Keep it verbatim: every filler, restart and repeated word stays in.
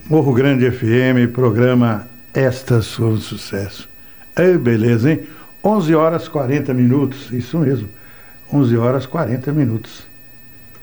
Morro Grande F M, programa Estas Foram Sucesso. É beleza, hein? onze horas e quarenta minutos, isso mesmo, onze horas e quarenta minutos.